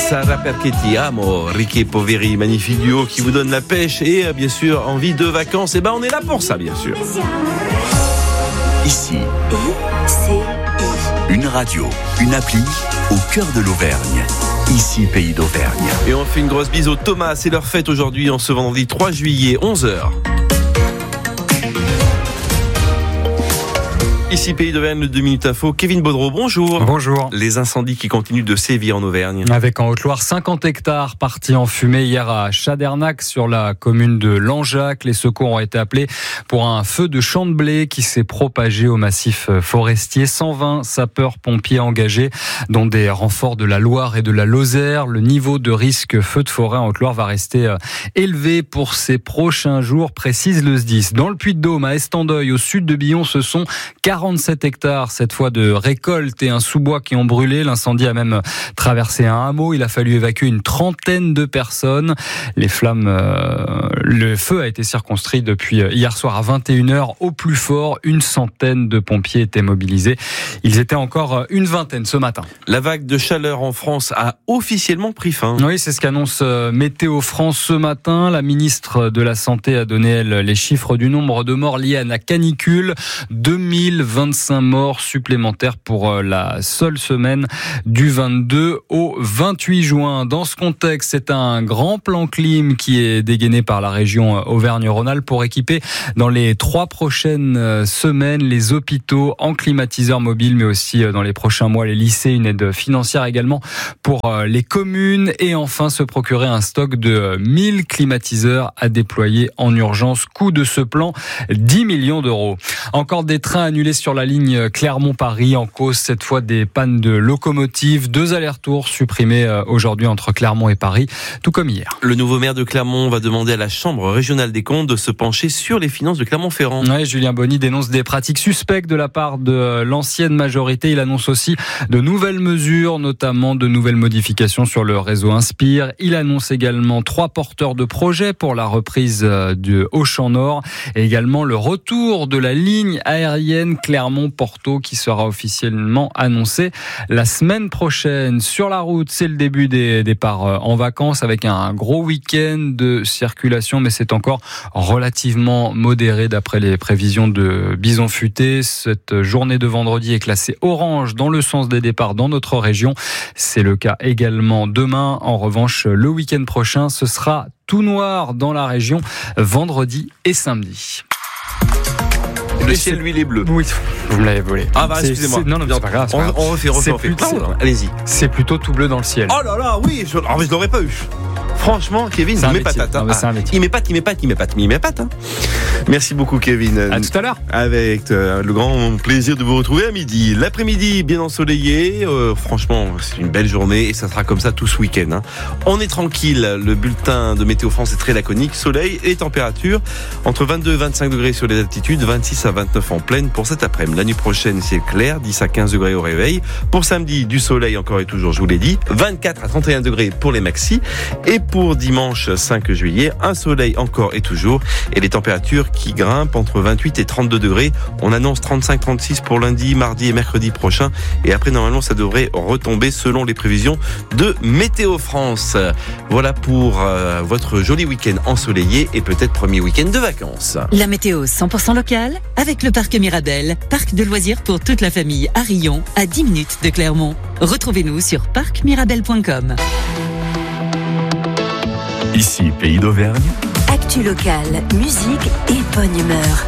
Sara Perchetti, amo, Ricky Poveri, magnifique duo qui vous donne la pêche et bien sûr envie de vacances. Et on est là pour ça, bien sûr. Ici, une radio, une appli au cœur de l'Auvergne. Ici, Pays d'Auvergne. Et on fait une grosse bise au Thomas. C'est leur fête aujourd'hui, en ce vendredi 3 juillet, 11h. Ici, Pays d'Auvergne, le 2 minutes info. Kevin Baudreau, bonjour. Bonjour. Les incendies qui continuent de sévir en Auvergne. Avec en Haute-Loire 50 hectares partis en fumée hier à Chadernac sur la commune de Langeac. Les secours ont été appelés pour un feu de champ de blé qui s'est propagé au massif forestier. 120 sapeurs-pompiers engagés, dont des renforts de la Loire et de la Lozère. Le niveau de risque feu de forêt en Haute-Loire va rester élevé pour ces prochains jours, précise le SDIS. Dans le Puy-de-Dôme, à Estendeuil, au sud de Billon, ce sont 47 hectares, cette fois de récolte et un sous-bois qui ont brûlé. L'incendie a même traversé un hameau. Il a fallu évacuer une trentaine de personnes. Le feu a été circonscrit depuis hier soir à 21h. Au plus fort, une centaine de pompiers étaient mobilisés. Ils étaient encore une vingtaine ce matin. La vague de chaleur en France a officiellement pris fin. Oui, c'est ce qu'annonce Météo France ce matin. La ministre de la Santé a donné, elle, les chiffres du nombre de morts liés à la canicule. 2025 morts supplémentaires pour la seule semaine du 22 au 28 juin. Dans ce contexte, c'est un grand plan clim qui est dégainé par la région Auvergne-Rhône-Alpes pour équiper dans les 3 prochaines semaines les hôpitaux en climatiseurs mobiles, mais aussi dans les prochains mois les lycées, une aide financière également pour les communes et enfin se procurer un stock de 1000 climatiseurs à déployer en urgence. Coût de ce plan, 10 millions d'euros. Encore des trains annulés sur la ligne Clermont-Paris, en cause cette fois des pannes de locomotives. 2 allers-retours supprimés aujourd'hui entre Clermont et Paris, tout comme hier. Le nouveau maire de Clermont va demander à la Chambre régionale des comptes de se pencher sur les finances de Clermont-Ferrand. Ouais, Julien Bonny dénonce des pratiques suspectes de la part de l'ancienne majorité. Il annonce aussi de nouvelles mesures, notamment de nouvelles modifications sur le réseau Inspire. Il annonce également 3 porteurs de projets pour la reprise du Auchan Nord et également le retour de la ligne aérienne Clermont-Porto qui sera officiellement annoncée la semaine prochaine. Sur la route, c'est le début des départs en vacances avec un gros week-end de circulation, mais c'est encore relativement modéré d'après les prévisions de Bison Futé. Cette journée de vendredi est classée orange dans le sens des départs dans notre région. C'est le cas également demain. En revanche, le week-end prochain, ce sera tout noir dans la région vendredi et samedi. Le ciel, lui, il est bleu. Oui, vous me l'avez volé. Ah excusez-moi. Non, c'est pas grave. On refait. Allez-y. C'est plutôt tout bleu dans le ciel. Oh là là, oui, je l'aurais pas eu. Franchement, Kevin, il m'épate. Il m'épate. Merci beaucoup, Kevin. À tout à l'heure. Avec le grand plaisir de vous retrouver à midi. L'après-midi, bien ensoleillé. Franchement, c'est une belle journée et ça sera comme ça tout ce week-end. On est tranquille. Le bulletin de Météo France est très laconique. Soleil et température entre 22 et 25 degrés sur les altitudes, 26 à 29 en pleine pour cet après-midi. La nuit prochaine, ciel clair, 10 à 15 degrés au réveil. Pour samedi, du soleil encore et toujours, je vous l'ai dit. 24 à 31 degrés pour les maxis. Et pour dimanche 5 juillet, un soleil encore et toujours. Et les températures qui grimpent entre 28 et 32 degrés. On annonce 35-36 pour lundi, mardi et mercredi prochain. Et après, normalement, ça devrait retomber selon les prévisions de Météo France. Voilà pour votre joli week-end ensoleillé et peut-être premier week-end de vacances. La météo 100% locale avec le parc Mirabel, parc de loisirs pour toute la famille à Rion, à 10 minutes de Clermont. Retrouvez-nous sur parcmirabel.com. Ici, Pays d'Auvergne. Actu locale, musique et bonne humeur.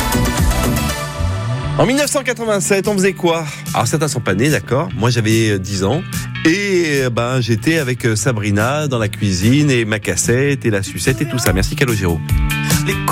En 1987, on faisait quoi? Alors certains sont pas nés, d'accord. Moi j'avais 10 ans. Et j'étais avec Sabrina dans la cuisine et ma cassette et la sucette et tout ça. Merci Calogero.